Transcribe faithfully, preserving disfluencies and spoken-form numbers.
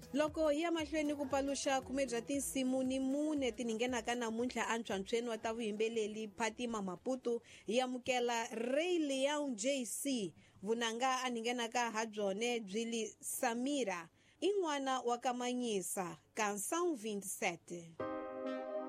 Loko hi ya mahlweni ku paluxa khume bya tinsimu ni mune ti ningenaka namuntlha antswantsweni wa ta vuyimbeleri Phatima Maputo hi amukela Ray Leon J C vunanga a ningenaka ha byone byili Samira i n'wana wa Kamanyisa Canção vinte e sete.